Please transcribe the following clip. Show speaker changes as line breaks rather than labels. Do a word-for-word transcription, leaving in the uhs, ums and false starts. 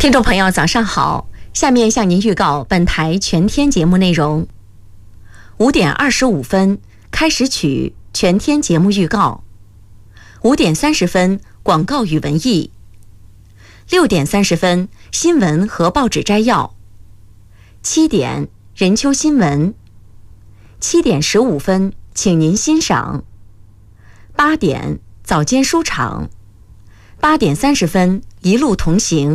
听众朋友早上好，下面向您预告本台全天节目内容。五点二十五分开始曲全天节目预告，五点三十分广告与文艺，六点三十分新闻和报纸摘要，七点任秋新闻，七点十五分请您欣赏，八点早间书场，八点三十分一路同行。